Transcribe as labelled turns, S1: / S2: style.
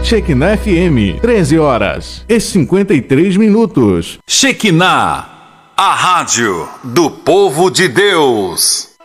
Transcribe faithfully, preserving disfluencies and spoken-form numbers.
S1: Shekinah F M, treze horas e cinquenta e três minutos.
S2: Shekinah, a rádio do povo de Deus.